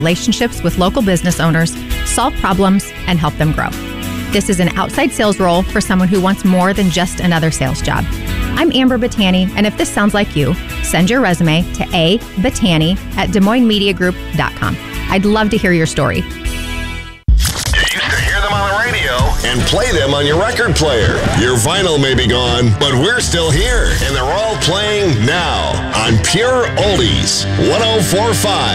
relationships with local business owners, solve problems, and help them grow. This is an outside sales role for someone who wants more than just another sales job. I'm Amber Battani, and if this sounds like you, send your resume to abattani@DesMoinesMediaGroup.com. I'd love to hear your story. You used to hear them on the radio and play them on your record player. Your vinyl may be gone, but we're still here, and they're all playing now on Pure Oldies 104.5.